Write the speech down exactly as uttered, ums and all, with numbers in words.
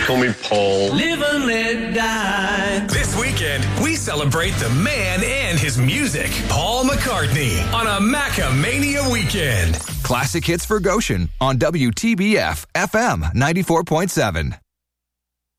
Call me Paul. Live and let die. This weekend, we celebrate the man and his music. Paul McCartney on a Macamania weekend. Classic hits for Goshen on W T B F F M ninety-four point seven.